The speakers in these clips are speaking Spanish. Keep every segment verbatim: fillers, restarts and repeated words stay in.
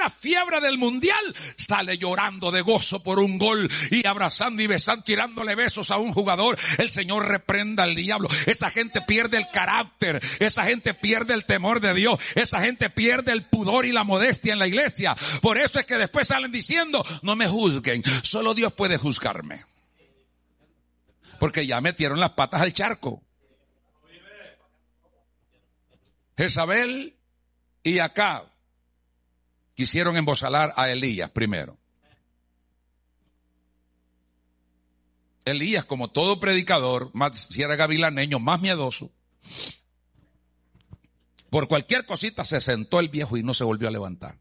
plena fiebre del mundial, sale llorando de gozo por un gol y abrazando y besando, tirándole besos a un jugador. El Señor reprenda al diablo. Esa gente pierde el carácter, esa gente pierde el temor de Dios, esa gente pierde el pudor y la modestia en la iglesia. Por eso es que después salen diciendo, no me juzguen, solo Dios puede juzgarme. Porque ya metieron las patas al charco. Jezabel y Acab quisieron embozalar a Elías primero. Elías, como todo predicador, más si era gavilaneño, más miedoso, por cualquier cosita se sentó el viejo y no se volvió a levantar.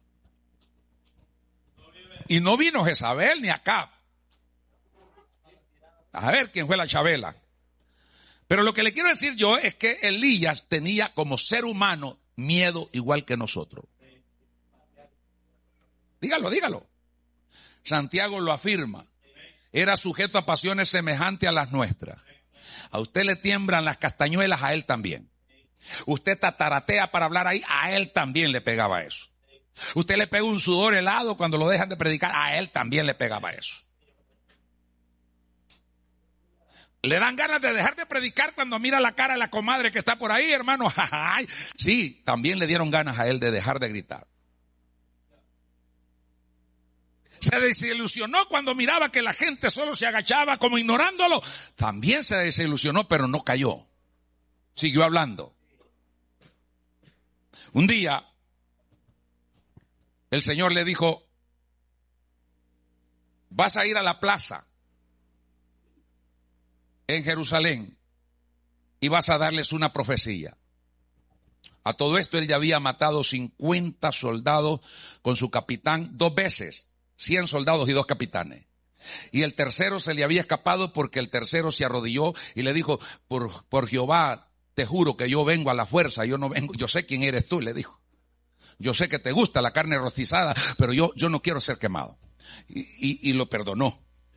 Y no vino Jezabel ni Acab. A ver quién fue la Chabela. Pero lo que le quiero decir yo es que Elías tenía como ser humano miedo igual que nosotros. Dígalo, dígalo. Santiago lo afirma. Era sujeto a pasiones semejantes a las nuestras. A usted le tiemblan las castañuelas, a él también. Usted tataratea para hablar ahí, a él también le pegaba eso. Usted le pega un sudor helado cuando lo dejan de predicar, a él también le pegaba eso. Le dan ganas de dejar de predicar cuando mira la cara de la comadre que está por ahí, hermano. Sí, también le dieron ganas a él de dejar de gritar. Se desilusionó cuando miraba que la gente solo se agachaba como ignorándolo. También se desilusionó, pero no cayó. Siguió hablando. Un día, el Señor le dijo, vas a ir a la plaza en Jerusalén y vas a darles una profecía. A todo esto él ya había matado cincuenta soldados con su capitán dos veces, cien soldados y dos capitanes. Y el tercero se le había escapado porque el tercero se arrodilló y le dijo, por, por Jehová te juro que yo vengo a la fuerza, yo no vengo, yo sé quién eres tú, le dijo. Yo sé que te gusta la carne rostizada, pero yo, yo no quiero ser quemado. Y, y, y lo perdonó.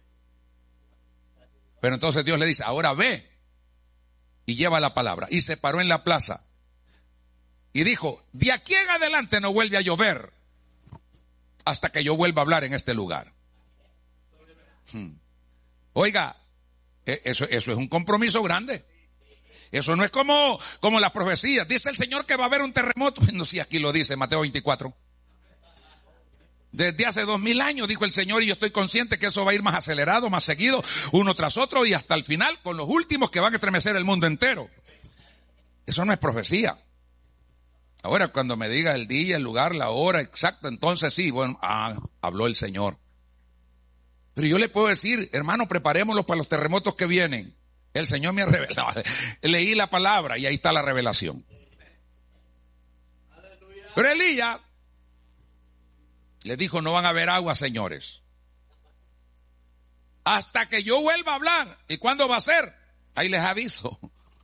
Pero entonces Dios le dice, ahora ve y lleva la palabra. Y se paró en la plaza y dijo, de aquí en adelante no vuelve a llover hasta que yo vuelva a hablar en este lugar. Hmm. Oiga, eso, eso es un compromiso grande. Eso no es como, como las profecías. Dice el Señor que va a haber un terremoto. No, sí, aquí lo dice Mateo veinticuatro. Desde hace dos mil años, dijo el Señor, y yo estoy consciente que eso va a ir más acelerado, más seguido, uno tras otro, y hasta el final, con los últimos que van a estremecer el mundo entero. Eso no es profecía. Ahora, cuando me diga el día, el lugar, la hora exacta, entonces sí, bueno, ah, habló el Señor. Pero yo le puedo decir, hermano, preparémoslos para los terremotos que vienen. El Señor me ha revelado. Leí la palabra y ahí está la revelación. Pero Elías le dijo, no van a haber agua, señores, hasta que yo vuelva a hablar. ¿Y cuándo va a ser? Ahí les aviso.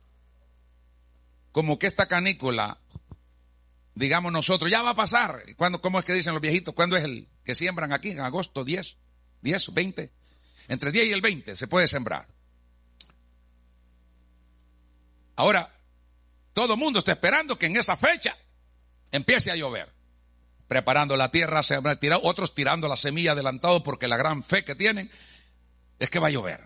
Como que esta canícula, digamos nosotros, ya va a pasar. ¿Cuándo, cómo es que dicen los viejitos? ¿Cuándo es el que siembran aquí? En agosto, diez, diez, veinte. Entre diez y el veinte se puede sembrar. Ahora, todo el mundo está esperando que en esa fecha empiece a llover. Preparando la tierra, se van a tirar, otros tirando la semilla adelantado porque la gran fe que tienen es que va a llover.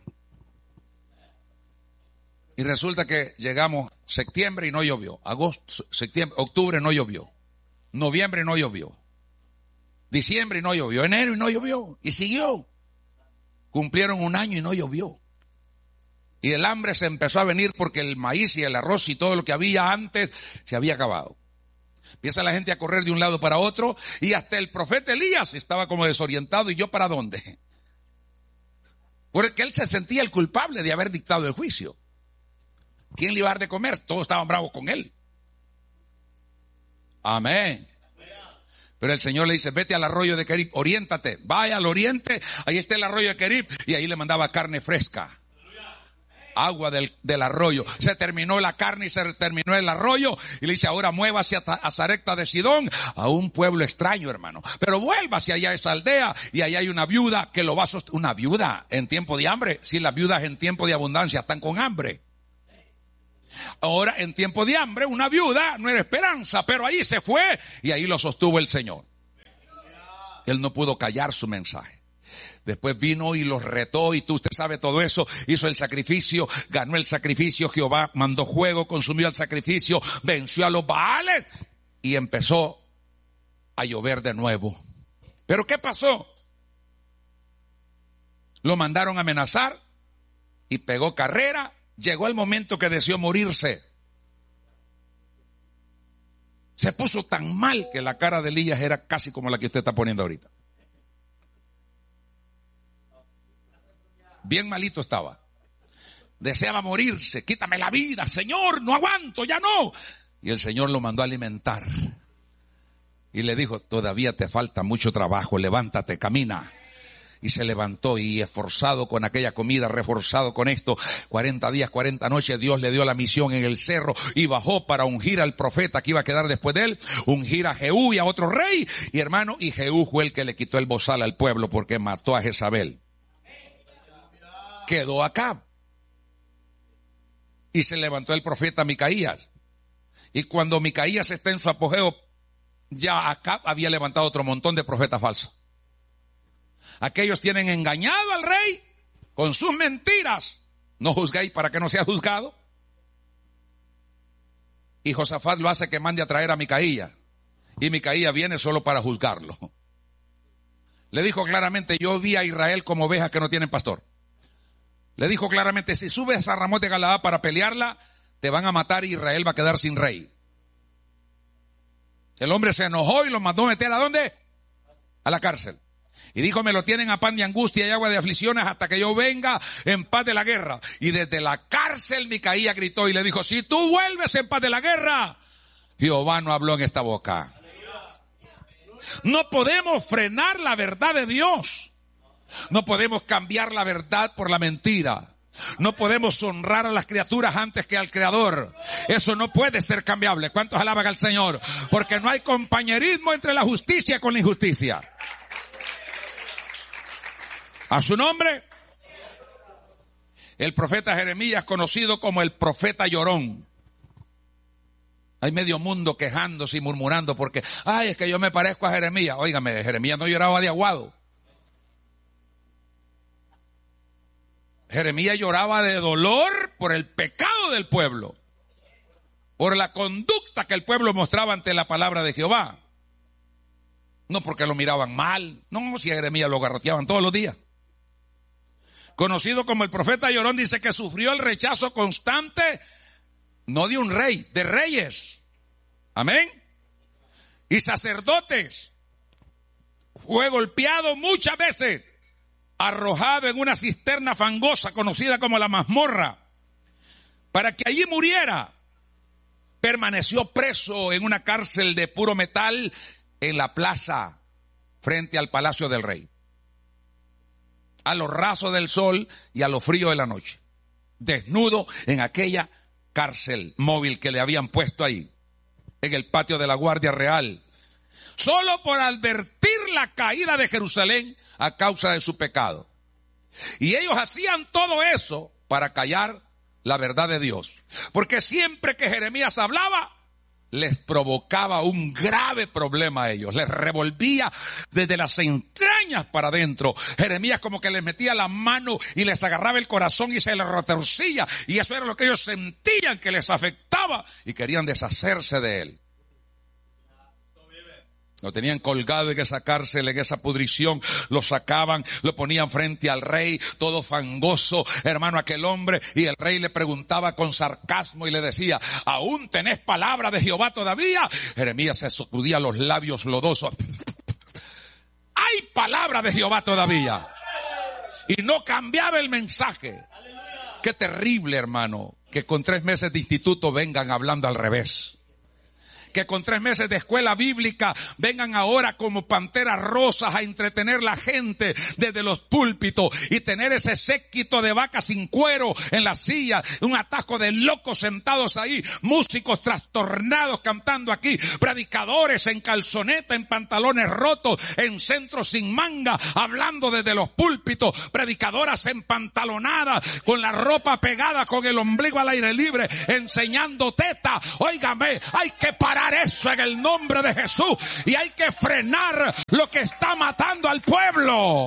Y resulta que llegamos septiembre y no llovió. Agosto, septiembre, octubre no llovió. Noviembre no llovió. Diciembre y no llovió. Enero y no llovió. Y siguió. Cumplieron un año y no llovió. Y el hambre se empezó a venir porque el maíz y el arroz y todo lo que había antes se había acabado. Empieza la gente a correr de un lado para otro y hasta el profeta Elías estaba como desorientado. ¿Y yo para dónde? Porque él se sentía el culpable de haber dictado el juicio. ¿Quién le iba a dar de comer? Todos estaban bravos con él. Amén. Pero el Señor le dice, vete al arroyo de Querib, oriéntate, vaya al oriente, ahí está el arroyo de Querib, y ahí le mandaba carne fresca. Agua del, del arroyo. Se terminó la carne y se terminó el arroyo. Y le dice, ahora muévase a, a Sarepta de Sidón, a un pueblo extraño, hermano. Pero vuélvase allá a esa aldea y allá hay una viuda que lo va a sostener. Una viuda en tiempo de hambre. Si las viudas en tiempo de abundancia están con hambre. Ahora en tiempo de hambre una viuda no era esperanza, pero ahí se fue y ahí lo sostuvo el Señor. Él no pudo callar su mensaje. Después vino y los retó, y tú, usted sabe todo eso, hizo el sacrificio, ganó el sacrificio, Jehová mandó fuego, consumió el sacrificio, venció a los Baales y empezó a llover de nuevo. ¿Pero qué pasó? Lo mandaron a amenazar y pegó carrera. Llegó el momento que deseó morirse. Se puso tan mal que la cara de Elías era casi como la que usted está poniendo ahorita. Bien malito estaba. Deseaba morirse. Quítame la vida, Señor, no aguanto, ya no. Y el Señor lo mandó a alimentar. Y le dijo, todavía te falta mucho trabajo, levántate, camina. Y se levantó y esforzado con aquella comida, reforzado con esto, cuarenta días, cuarenta noches, Dios le dio la misión en el cerro y bajó para ungir al profeta que iba a quedar después de él, ungir a Jehú y a otro rey. Y hermano, y Jehú fue el que le quitó el bozal al pueblo porque mató a Jezabel. Quedó Acab. Y se levantó el profeta Micaías. Y cuando Micaías está en su apogeo, ya Acab había levantado otro montón de profetas falsos. Aquellos tienen engañado al rey con sus mentiras. No juzguéis para que no sea juzgado. Y Josafat lo hace que mande a traer a Micaías. Y Micaías viene solo para juzgarlo. Le dijo claramente, yo vi a Israel como ovejas que no tienen pastor. Le dijo claramente, si subes a Ramot de Galaad para pelearla, te van a matar y Israel va a quedar sin rey. El hombre se enojó y lo mandó a meter ¿a dónde? A la cárcel. Y dijo, me lo tienen a pan de angustia y agua de aflicciones hasta que yo venga en paz de la guerra. Y desde la cárcel Micaías gritó y le dijo, si tú vuelves en paz de la guerra, Jehová no habló en esta boca. No podemos frenar la verdad de Dios. No podemos cambiar la verdad por la mentira. No podemos honrar a las criaturas antes que al Creador. Eso no puede ser cambiable. ¿Cuántos alaban al Señor? Porque no hay compañerismo entre la justicia con la injusticia. A su nombre, el profeta Jeremías, conocido como el profeta llorón. Hay medio mundo quejándose y murmurando porque, ay, es que yo me parezco a Jeremías. Óigame, Jeremías no lloraba de aguado. Jeremías lloraba de dolor por el pecado del pueblo, por la conducta que el pueblo mostraba ante la palabra de Jehová. No porque lo miraban mal, no, si a Jeremías lo garroteaban todos los días. Conocido como el profeta llorón, dice que sufrió el rechazo constante, no de un rey, de reyes. Amén. Y sacerdotes. Fue golpeado muchas veces, arrojado en una cisterna fangosa conocida como la mazmorra, para que allí muriera. Permaneció preso en una cárcel de puro metal en la plaza frente al palacio del rey, a lo raso del sol y a lo frío de la noche, desnudo en aquella cárcel móvil que le habían puesto ahí, en el patio de la Guardia Real, solo por advertir la caída de Jerusalén a causa de su pecado. Y ellos hacían todo eso para callar la verdad de Dios, porque siempre que Jeremías hablaba, les provocaba un grave problema a ellos, les revolvía desde las entrañas para adentro. Jeremías como que les metía la mano y les agarraba el corazón y se les retorcía, y eso era lo que ellos sentían que les afectaba y querían deshacerse de él. Lo tenían colgado en esa cárcel, en esa pudrición, lo sacaban, lo ponían frente al rey, todo fangoso, hermano, aquel hombre, y el rey le preguntaba con sarcasmo y le decía, ¿aún tenés palabra de Jehová todavía? Jeremías se sacudía los labios lodosos. Hay palabra de Jehová todavía. Y no cambiaba el mensaje. Qué terrible, hermano, que con tres meses de instituto vengan hablando al revés. Que con tres meses de escuela bíblica vengan ahora como panteras rosas a entretener la gente desde los púlpitos y tener ese séquito de vacas sin cuero en la silla, un atajo de locos sentados ahí, músicos trastornados cantando aquí, predicadores en calzoneta, en pantalones rotos, en centros sin manga, hablando desde los púlpitos, predicadoras empantalonadas, con la ropa pegada, con el ombligo al aire libre, enseñando teta. Óigame, hay que parar parar eso en el nombre de Jesús. Y hay que frenar lo que está matando al pueblo.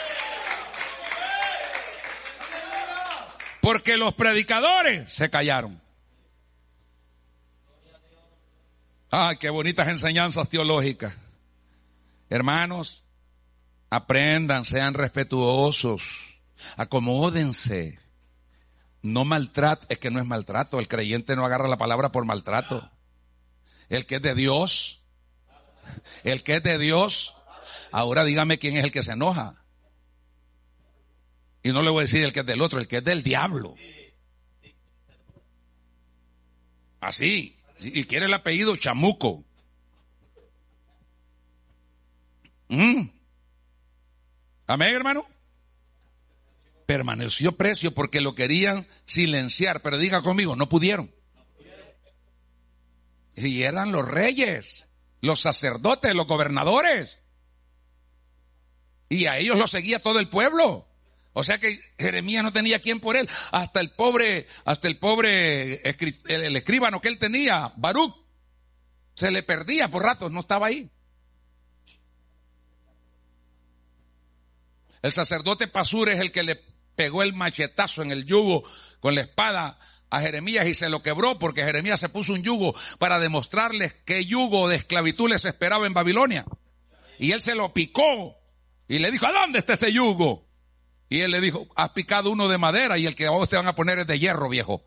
Porque los predicadores se callaron. Ay, qué bonitas enseñanzas teológicas. Hermanos, aprendan, sean respetuosos, acomódense. No maltraten, es que no es maltrato, el creyente no agarra la palabra por maltrato. El que es de Dios, el que es de Dios, ahora dígame quién es el que se enoja. Y no le voy a decir el que es del otro, el que es del diablo. Así. Y quiere el apellido Chamuco. Mm. Amén, hermano. Permaneció precio porque lo querían silenciar, pero diga conmigo, no pudieron. Y eran los reyes, los sacerdotes, los gobernadores. Y a ellos los seguía todo el pueblo. O sea que Jeremías no tenía quien por él. Hasta el pobre, hasta el pobre el escribano que él tenía, Baruch, se le perdía por ratos, no estaba ahí. El sacerdote Pasur es el que le pegó el machetazo en el yugo con la espada a Jeremías y se lo quebró porque Jeremías se puso un yugo para demostrarles qué yugo de esclavitud les esperaba en Babilonia. Y él se lo picó y le dijo, ¿a dónde está ese yugo? Y él le dijo, has picado uno de madera y el que a vos te van a poner es de hierro, viejo.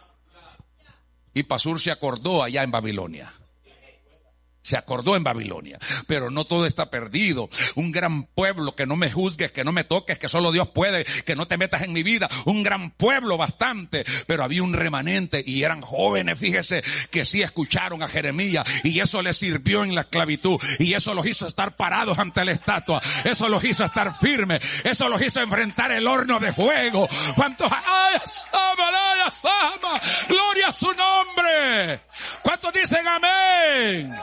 Y Pasur se acordó allá en Babilonia. Se acordó en Babilonia. Pero no todo está perdido. Un gran pueblo, que no me juzgues, que no me toques, que solo Dios puede, que no te metas en mi vida. Un gran pueblo bastante. Pero había un remanente y eran jóvenes, fíjese, que sí escucharon a Jeremías. Y eso les sirvió en la esclavitud. Y eso los hizo estar parados ante la estatua. Eso los hizo estar firmes. Eso los hizo enfrentar el horno de fuego. ¿Cuántos? ¡Ay, ama, ama! ¡Gloria a su nombre! ¿Cuántos dicen amén?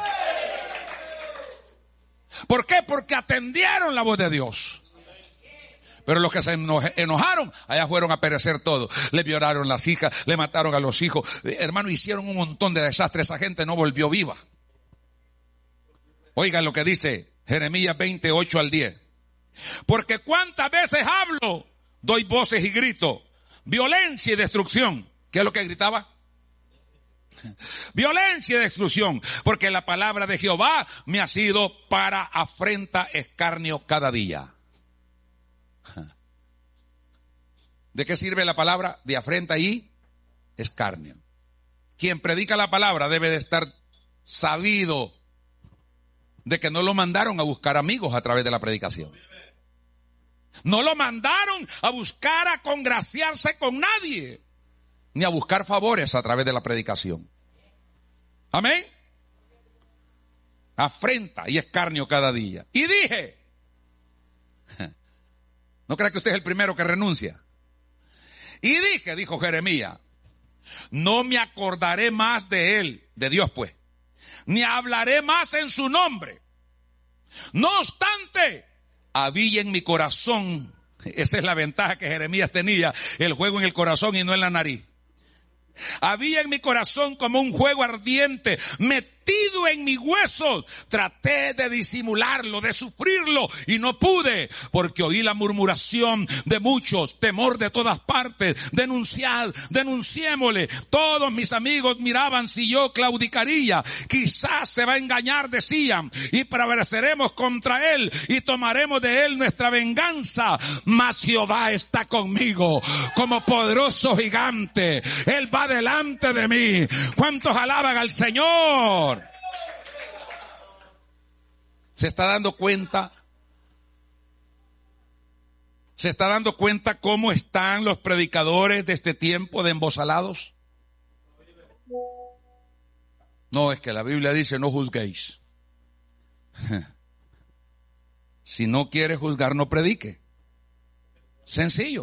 ¿Por qué? Porque atendieron la voz de Dios. Pero los que se enojaron, allá fueron a perecer todos. Le violaron las hijas, le mataron a los hijos. Hermano, hicieron un montón de desastres. Esa gente no volvió viva. Oigan lo que dice Jeremías veintiocho al diez. Porque cuántas veces hablo, doy voces y grito, violencia y destrucción. ¿Qué es lo que gritaba? Violencia y destrucción, porque la palabra de Jehová me ha sido para afrenta, escarnio cada día. ¿De qué sirve la palabra? De afrenta y escarnio. Quien predica la palabra debe de estar sabido de que no lo mandaron a buscar amigos a través de la predicación. No lo mandaron a buscar a congraciarse con nadie, ni a buscar favores a través de la predicación. Amén. Afrenta y escarnio cada día. Y dije, no crea que usted es el primero que renuncia. Y dije, dijo Jeremías, no me acordaré más de él, de Dios pues, ni hablaré más en su nombre. No obstante, había en mi corazón, esa es la ventaja que Jeremías tenía, el fuego en el corazón y no en la nariz. Había en mi corazón como un fuego ardiente metido en mis huesos. Traté de disimularlo, de sufrirlo y no pude, porque oí la murmuración de muchos, temor de todas partes. Denunciad, denunciémosle. Todos mis amigos miraban si yo claudicaría. Quizás se va a engañar, decían, y prevaleceremos contra él y tomaremos de él nuestra venganza. Mas Jehová está conmigo como poderoso gigante. Él va delante de mí. ¿Cuántos alaban al Señor? ¿Se está dando cuenta? ¿Se está dando cuenta cómo están los predicadores de este tiempo de embosalados? No, es que la Biblia dice no juzguéis. Si no quiere juzgar, no predique. Sencillo.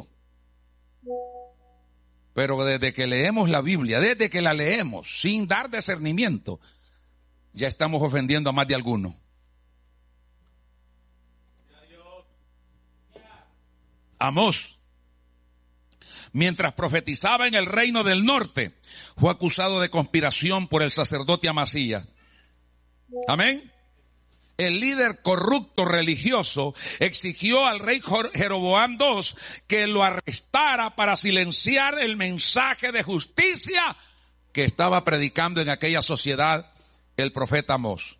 Pero desde que leemos la Biblia, desde que la leemos, sin dar discernimiento, ya estamos ofendiendo a más de alguno. Amós, mientras profetizaba en el reino del norte, fue acusado de conspiración por el sacerdote Amasías Amén. El líder corrupto religioso exigió al rey Jeroboam segundo que lo arrestara para silenciar el mensaje de justicia que estaba predicando en aquella sociedad el profeta Amós.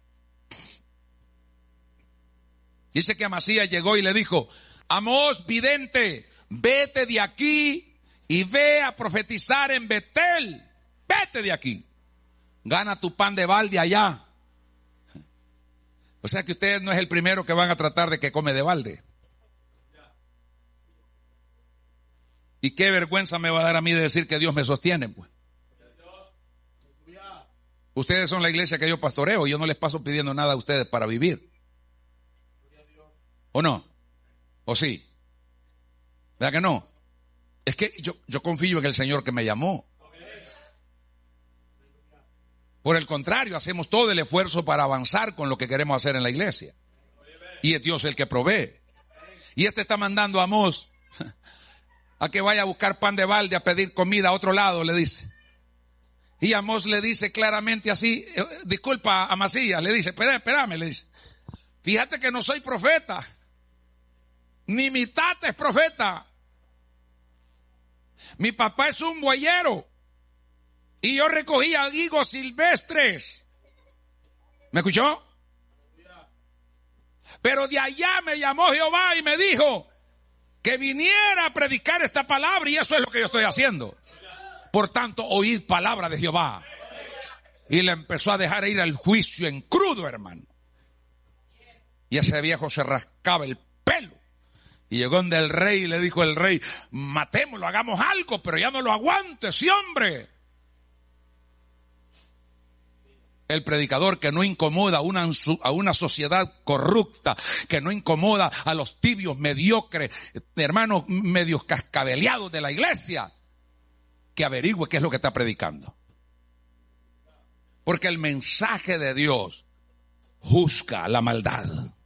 Dice que Amasías llegó y le dijo: Amós, vidente, vete de aquí y ve a profetizar en Betel. Vete de aquí. Gana tu pan de balde allá. O sea que usted no es el primero que van a tratar de que come de balde. Y qué vergüenza me va a dar a mí de decir que Dios me sostiene, pues. Ustedes son la iglesia que yo pastoreo y yo no les paso pidiendo nada a ustedes para vivir. ¿O no? ¿O sí? ¿Verdad que no? Es que yo, yo confío en el Señor que me llamó. Por el contrario, hacemos todo el esfuerzo para avanzar con lo que queremos hacer en la iglesia. Y es Dios el que provee. Y este está mandando a Amós a que vaya a buscar pan de balde, a pedir comida a otro lado, le dice. Y Amós le dice claramente así, eh, disculpa, Amasías, le dice, espérame, espérame, le dice, fíjate que no soy profeta, ni mi tata es profeta, mi papá es un bueyero, y yo recogía higos silvestres, ¿me escuchó? Pero de allá me llamó Jehová y me dijo que viniera a predicar esta palabra, y eso es lo que yo estoy haciendo. Por tanto, oíd palabra de Jehová. Y le empezó a dejar ir al juicio en crudo, hermano. Y ese viejo se rascaba el pelo. Y llegó donde el rey y le dijo el rey, matémoslo, hagamos algo, pero ya no lo aguante, sí, hombre. El predicador que no incomoda a una, a una sociedad corrupta, que no incomoda a los tibios, mediocres, hermanos medios cascabeleados de la iglesia, que averigüe qué es lo que está predicando. Porque el mensaje de Dios juzga la maldad.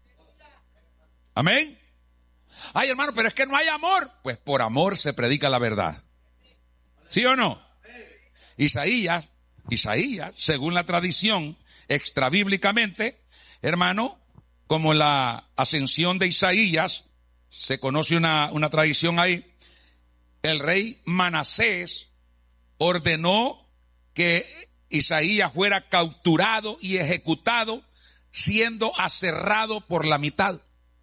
Amén. Ay, hermano, pero es que no hay amor. Pues por amor se predica la verdad. ¿Sí o no? Isaías, Isaías, según la tradición extrabíblicamente, hermano, como la ascensión de Isaías, se conoce una, una tradición ahí, el rey Manasés ordenó que Isaías fuera capturado y ejecutado, siendo aserrado por la mitad.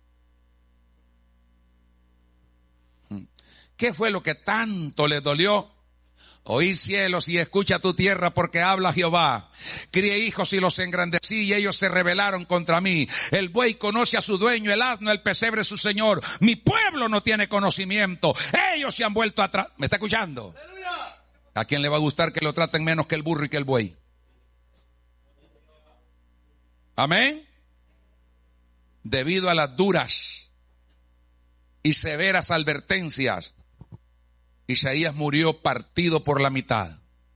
¿Qué fue lo que tanto le dolió? Oí cielos y escucha tu tierra, porque habla Jehová. Crié hijos y los engrandecí y ellos se rebelaron contra mí. El buey conoce a su dueño, el asno, el pesebre su señor. Mi pueblo no tiene conocimiento. Ellos se han vuelto atrás. ¿Me está escuchando? ¿A quién le va a gustar que lo traten menos que el burro y que el buey? Amén. Debido a las duras y severas advertencias, Isaías murió partido por la mitad.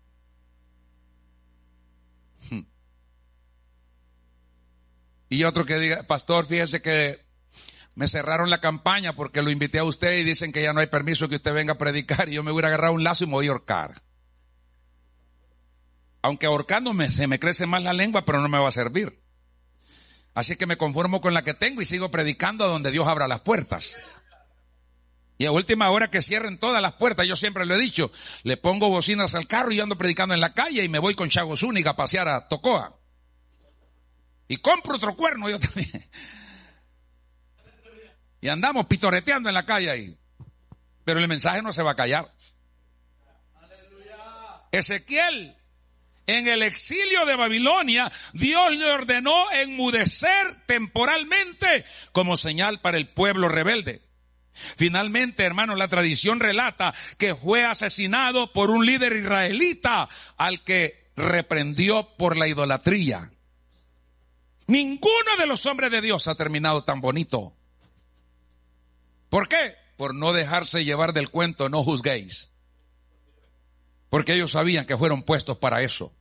Y otro que diga, pastor, fíjese que me cerraron la campaña porque lo invité a usted y dicen que ya no hay permiso que usted venga a predicar, y yo me voy a agarrar un lazo y me voy a ahorcar. Aunque ahorcándome se me crece más la lengua, pero no me va a servir. Así que me conformo con la que tengo y sigo predicando a donde Dios abra las puertas. Y a última hora que cierren todas las puertas, yo siempre lo he dicho, le pongo bocinas al carro y ando predicando en la calle y me voy con Chago Zúñiga a pasear a Tocoa. Y compro otro cuerno yo también. Y andamos pitoreteando en la calle ahí. Pero el mensaje no se va a callar. Ezequiel, en el exilio de Babilonia, Dios le ordenó enmudecer temporalmente como señal para el pueblo rebelde. Finalmente, hermanos, la tradición relata que fue asesinado por un líder israelita al que reprendió por la idolatría. Ninguno de los hombres de Dios ha terminado tan bonito. ¿Por qué? Por no dejarse llevar del cuento, no juzguéis. Porque ellos sabían que fueron puestos para eso.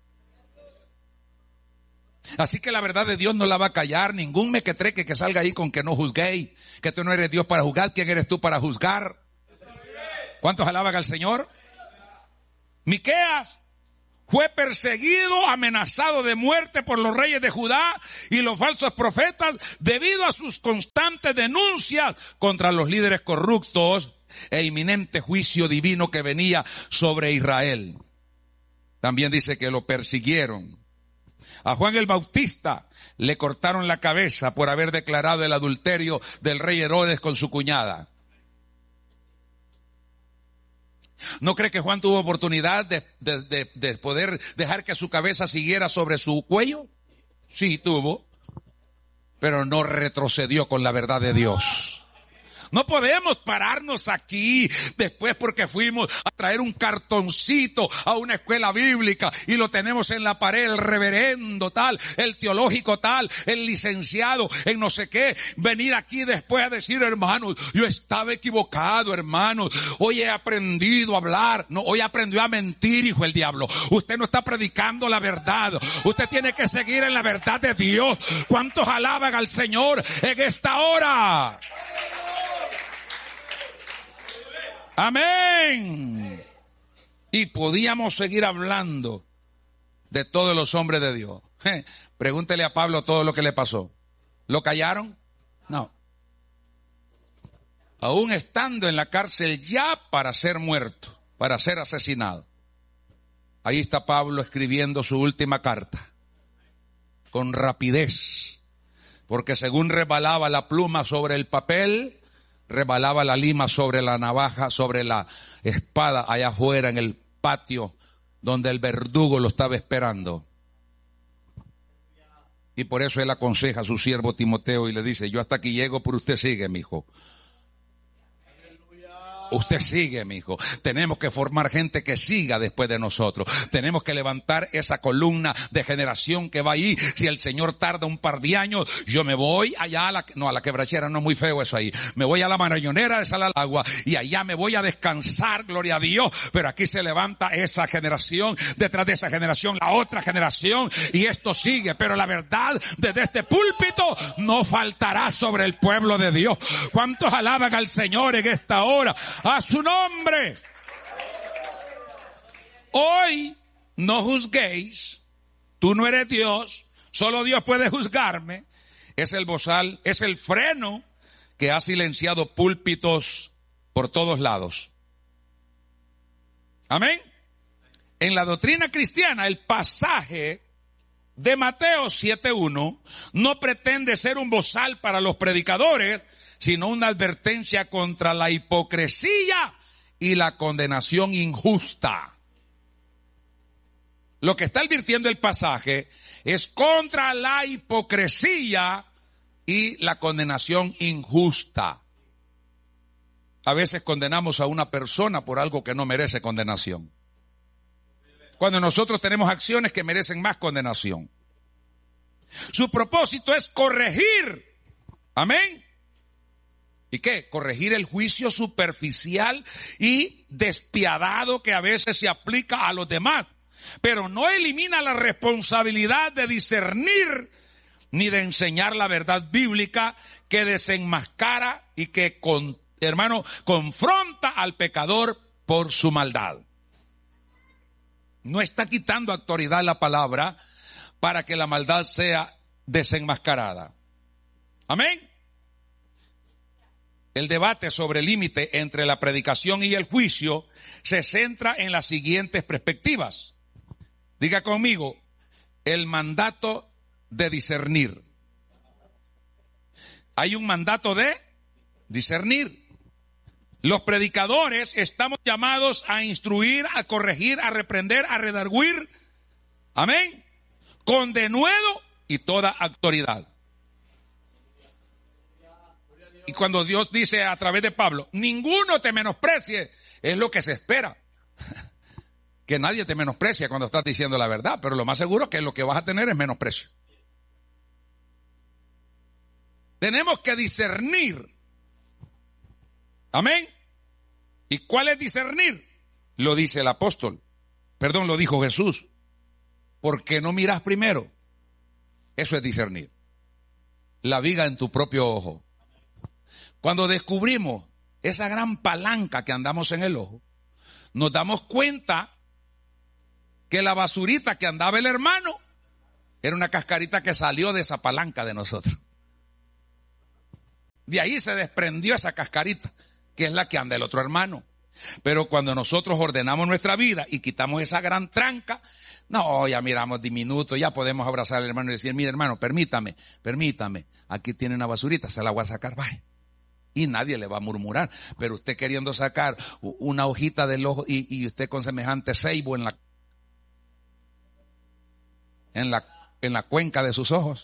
Así que la verdad de Dios no la va a callar ningún mequetreque que salga ahí con que no juzguéis, que tú no eres Dios para juzgar. ¿Quién eres tú para juzgar? ¿Cuántos alaban al Señor? Miqueas fue perseguido, amenazado de muerte por los reyes de Judá y los falsos profetas debido a sus constantes denuncias contra los líderes corruptos e inminente juicio divino que venía sobre Israel. También dice que lo persiguieron. A Juan el Bautista le cortaron la cabeza por haber declarado el adulterio del rey Herodes con su cuñada. ¿No cree que Juan tuvo oportunidad de, de, de, de poder dejar que su cabeza siguiera sobre su cuello? Sí, tuvo, pero no retrocedió con la verdad de Dios. No podemos pararnos aquí después porque fuimos a traer un cartoncito a una escuela bíblica y lo tenemos en la pared, el reverendo tal, el teológico tal, el licenciado en no sé qué. Venir aquí después a decir, hermanos, yo estaba equivocado, hermanos. Hoy he aprendido a hablar. No, hoy aprendió a mentir, hijo del diablo. Usted no está predicando la verdad. Usted tiene que seguir en la verdad de Dios. ¿Cuántos alaban al Señor en esta hora? Amén. Y podíamos seguir hablando de todos los hombres de Dios. Je, pregúntele a Pablo todo lo que le pasó. ¿Lo callaron? No. Aún estando en la cárcel ya para ser muerto, para ser asesinado. Ahí está Pablo escribiendo su última carta. Con rapidez. Porque según rebalaba la pluma sobre el papel, rebalaba la lima sobre la navaja, sobre la espada allá afuera en el patio donde el verdugo lo estaba esperando. Y por eso él aconseja a su siervo Timoteo y le dice, yo hasta aquí llego, pero usted sigue, mijo. Usted sigue, mi hijo. Tenemos que formar gente que siga después de nosotros. Tenemos que levantar esa columna de generación que va ahí. Si el Señor tarda un par de años, yo me voy allá a la, no, a la quebrachera, no es muy feo eso ahí. Me voy a la Marañonera de Sal al Agua y allá me voy a descansar, gloria a Dios. Pero aquí se levanta esa generación, detrás de esa generación, la otra generación, y esto sigue. Pero la verdad, desde este púlpito, no faltará sobre el pueblo de Dios. ¿Cuántos alaban al Señor en esta hora? A su nombre. Hoy no juzguéis, tú no eres Dios, solo Dios puede juzgarme. Es el bozal, es el freno que ha silenciado púlpitos por todos lados. Amén. En la doctrina cristiana, el pasaje de Mateo siete uno no pretende ser un bozal para los predicadores, sino una advertencia contra la hipocresía y la condenación injusta. Lo que está advirtiendo el pasaje es contra la hipocresía y la condenación injusta. A veces condenamos a una persona por algo que no merece condenación, cuando nosotros tenemos acciones que merecen más condenación. Su propósito es corregir. Amén. ¿Y qué? Corregir el juicio superficial y despiadado que a veces se aplica a los demás. Pero no elimina la responsabilidad de discernir ni de enseñar la verdad bíblica que desenmascara y que, con, hermano, confronta al pecador por su maldad. No está quitando autoridad la palabra para que la maldad sea desenmascarada. Amén. El debate sobre el límite entre la predicación y el juicio se centra en las siguientes perspectivas. Diga conmigo, el mandato de discernir. Hay un mandato de discernir. Los predicadores estamos llamados a instruir, a corregir, a reprender, a redarguir. Amén. Con denuedo y toda autoridad. Y cuando Dios dice a través de Pablo, ninguno te menosprecie, es lo que se espera. Que nadie te menosprecie cuando estás diciendo la verdad, pero lo más seguro es que lo que vas a tener es menosprecio. Tenemos que discernir. Amén. ¿Y cuál es discernir? Lo dice el apóstol. Perdón, lo dijo Jesús. ¿Por qué no miras primero? Eso es discernir. La viga en tu propio ojo. Cuando descubrimos esa gran palanca que andamos en el ojo, nos damos cuenta que la basurita que andaba el hermano era una cascarita que salió de esa palanca de nosotros. De ahí se desprendió esa cascarita, que es la que anda el otro hermano. Pero cuando nosotros ordenamos nuestra vida y quitamos esa gran tranca, no, ya miramos diminuto, ya podemos abrazar al hermano y decir, mire hermano, permítame, permítame, aquí tiene una basurita, se la voy a sacar, vaya. Y nadie le va a murmurar, pero usted queriendo sacar una hojita del ojo y, y usted con semejante ceibo en la, en la, en la cuenca de sus ojos.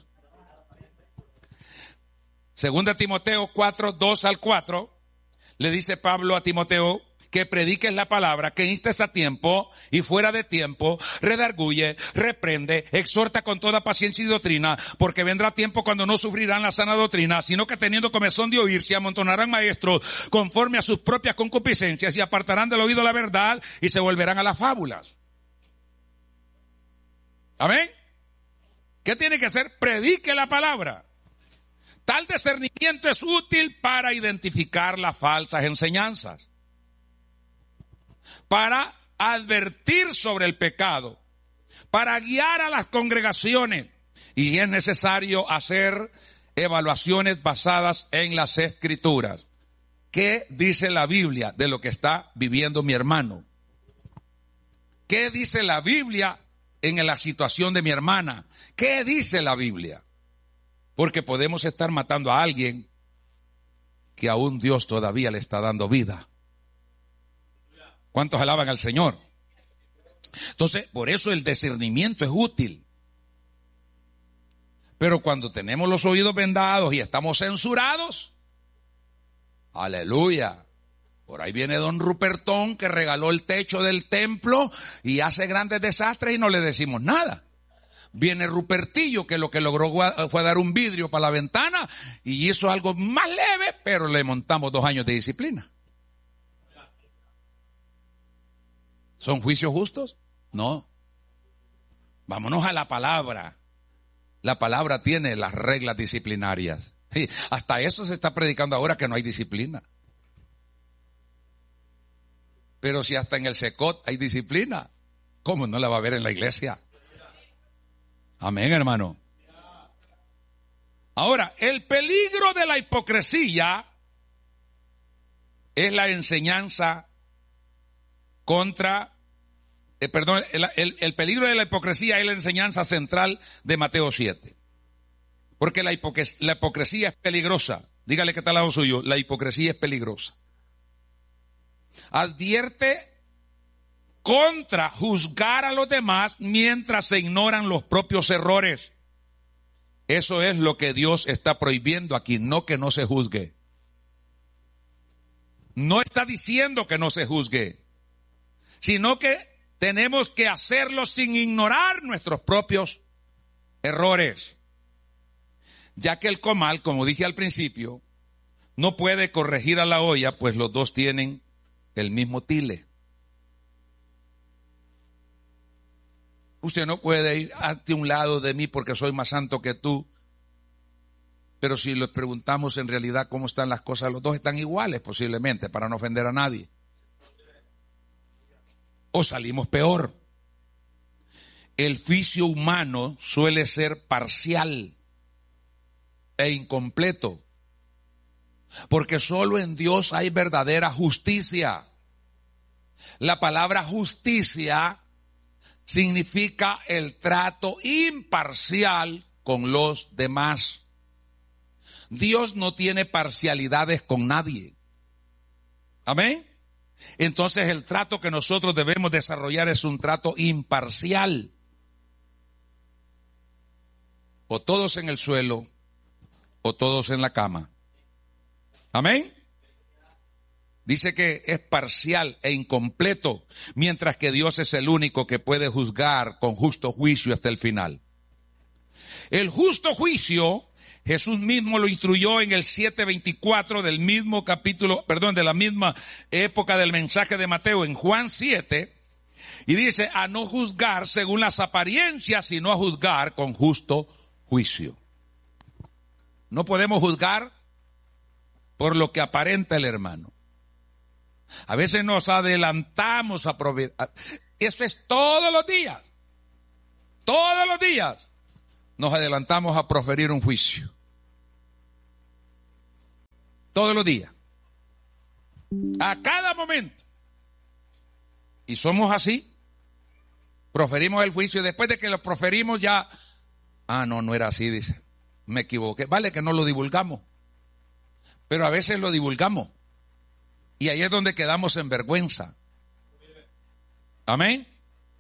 Segunda Timoteo cuatro, dos al cuatro, le dice Pablo a Timoteo que prediques la palabra, que instes a tiempo y fuera de tiempo, redarguye, reprende, exhorta con toda paciencia y doctrina, porque vendrá tiempo cuando no sufrirán la sana doctrina, sino que teniendo comezón de oír, se amontonarán maestros conforme a sus propias concupiscencias y apartarán del oído la verdad y se volverán a las fábulas. ¿Amén? ¿Qué tiene que hacer? Predique la palabra. Tal discernimiento es útil para identificar las falsas enseñanzas, para advertir sobre el pecado, para guiar a las congregaciones, y es necesario hacer evaluaciones basadas en las Escrituras. ¿Qué dice la Biblia de lo que está viviendo mi hermano? ¿Qué dice la Biblia en la situación de mi hermana? ¿Qué dice la Biblia? Porque podemos estar matando a alguien que aún Dios todavía le está dando vida. ¿Cuántos alaban al Señor? Entonces, por eso el discernimiento es útil. Pero cuando tenemos los oídos vendados y estamos censurados, aleluya. Por ahí viene don Rupertón que regaló el techo del templo y hace grandes desastres y no le decimos nada. Viene Rupertillo que lo que logró fue dar un vidrio para la ventana y hizo algo más leve, pero le montamos dos años de disciplina. ¿Son juicios justos? No. Vámonos a la palabra. La palabra tiene las reglas disciplinarias. Sí, hasta eso se está predicando ahora, que no hay disciplina. Pero si hasta en el Secot hay disciplina, ¿cómo no la va a haber en la iglesia? Amén, hermano. Ahora, el peligro de la hipocresía es la enseñanza contra, eh, perdón, el, el, el peligro de la hipocresía es la enseñanza central de Mateo siete. Porque la hipocresía, la hipocresía es peligrosa. Dígale que está al lado suyo, la hipocresía es peligrosa. Advierte contra juzgar a los demás mientras se ignoran los propios errores. Eso es lo que Dios está prohibiendo aquí, no que no se juzgue. No está diciendo que no se juzgue, sino que tenemos que hacerlo sin ignorar nuestros propios errores. Ya que el comal, como dije al principio, no puede corregir a la olla, pues los dos tienen el mismo tile. Usted no puede ir hacia un lado de mí porque soy más santo que tú. Pero si les preguntamos en realidad cómo están las cosas, los dos están iguales posiblemente, para no ofender a nadie. O salimos peor. El juicio humano suele ser parcial e incompleto, porque solo en Dios hay verdadera justicia. La palabra justicia significa el trato imparcial con los demás. Dios no tiene parcialidades con nadie. Amén. Entonces el trato que nosotros debemos desarrollar es un trato imparcial. O todos en el suelo, o todos en la cama. Amén. Dice que es parcial e incompleto, mientras que Dios es el único que puede juzgar con justo juicio hasta el final. El justo juicio, Jesús mismo lo instruyó en el siete veinticuatro del mismo capítulo, perdón, de la misma época del mensaje de Mateo, en Juan siete, y dice a no juzgar según las apariencias, sino a juzgar con justo juicio. No podemos juzgar por lo que aparenta el hermano. A veces nos adelantamos a, prove- a Eso es todos los días. Todos los días nos adelantamos a proferir un juicio. Todos los días. A cada momento. Y somos así. Proferimos el juicio y después de que lo proferimos ya, ah, no, no era así, dice. Me equivoqué. Vale que no lo divulgamos. Pero a veces lo divulgamos. Y ahí es donde quedamos en vergüenza. Amén.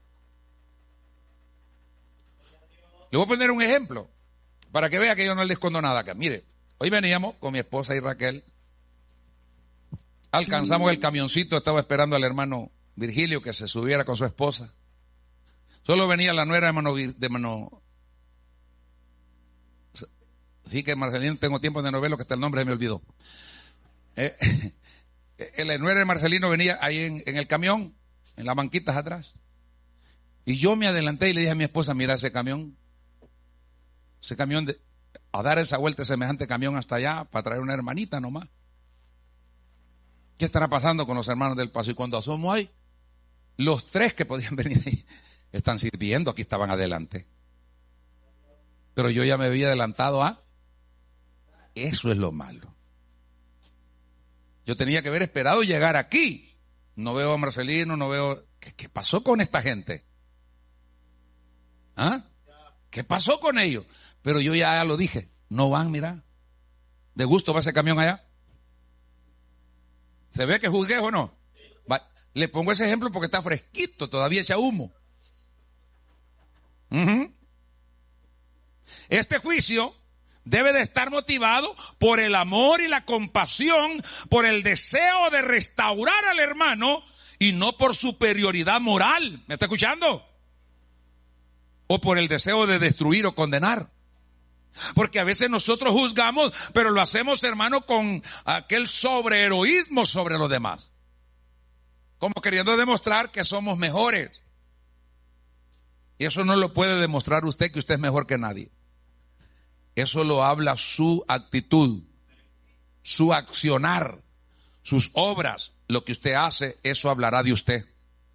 Le voy a poner un ejemplo para que vea que yo no le escondo nada acá. Mire, hoy veníamos con mi esposa y Raquel. Alcanzamos el camioncito, estaba esperando al hermano Virgilio que se subiera con su esposa. Solo venía la nuera de hermano, de hermano. Sí que Marcelino, tengo tiempo de no ver lo que está el nombre, se me olvidó. Eh, la nuera de Marcelino venía ahí en, en el camión, en las banquitas atrás. Y yo me adelanté y le dije a mi esposa, mira ese camión. Ese camión, de, a dar esa vuelta, semejante camión hasta allá, para traer una hermanita nomás. ¿Qué estará pasando con los hermanos del paso? Y cuando asomo ahí, los tres que podían venir ahí, están sirviendo, aquí estaban adelante. Pero yo ya me había adelantado a... Eso es lo malo. Yo tenía que haber esperado llegar aquí. No veo a Marcelino, no veo... ¿Qué, qué pasó con esta gente? ¿Ah? ¿Qué pasó con ellos? Pero yo ya lo dije, no van, mira. ¿De gusto va ese camión allá? ¿Se ve que juzgué o no? Va, le pongo ese ejemplo porque está fresquito, todavía echa humo. Uh-huh. Este juicio debe de estar motivado por el amor y la compasión, por el deseo de restaurar al hermano y no por superioridad moral. ¿Me está escuchando? O por el deseo de destruir o condenar. Porque a veces nosotros juzgamos, pero lo hacemos, hermano, con aquel sobreheroísmo sobre los demás. Como queriendo demostrar que somos mejores. Y eso no lo puede demostrar usted que usted es mejor que nadie. Eso lo habla su actitud, su accionar, sus obras. Lo que usted hace, eso hablará de usted.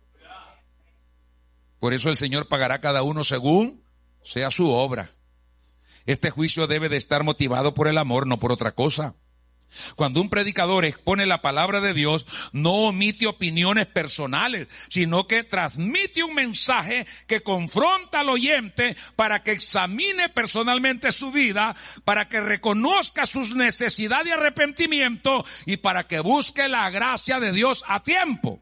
Por eso el Señor pagará a cada uno según sea su obra. Este juicio debe de estar motivado por el amor, no por otra cosa. Cuando un predicador expone la palabra de Dios, no omite opiniones personales, sino que transmite un mensaje que confronta al oyente para que examine personalmente su vida, para que reconozca sus necesidades de arrepentimiento y para que busque la gracia de Dios a tiempo.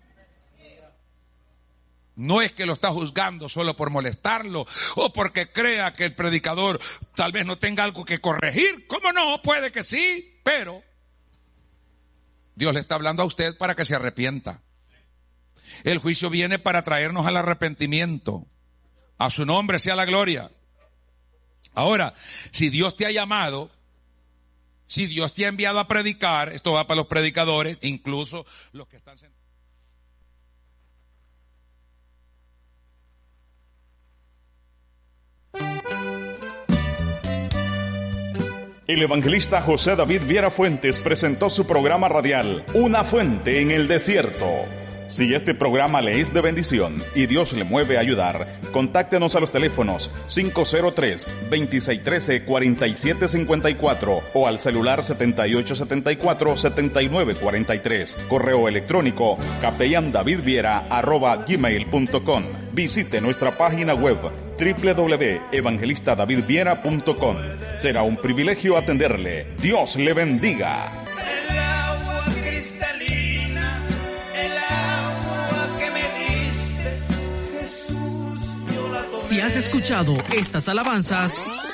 No es que lo está juzgando solo por molestarlo o porque crea que el predicador tal vez no tenga algo que corregir. ¿Cómo no? Puede que sí, pero Dios le está hablando a usted para que se arrepienta. El juicio viene para traernos al arrepentimiento. A su nombre sea la gloria. Ahora, si Dios te ha llamado, si Dios te ha enviado a predicar, esto va para los predicadores, incluso los que están sentados. El evangelista José David Viera Fuentes presentó su programa radial, Una Fuente en el Desierto. Si este programa le es de bendición y Dios le mueve a ayudar, contáctenos a los teléfonos cinco cero tres, dos seis uno tres, cuatro siete cinco cuatro o al celular siete ocho siete cuatro, siete nueve cuatro tres. Correo electrónico capellandavidviera arroba gmail punto com. Visite nuestra página web doble u doble u doble u punto evangelista david viera punto com. Será un privilegio atenderle. Dios le bendiga. El agua cristalina, el agua que me diste, Jesús, yo la tomé. Si has escuchado estas alabanzas,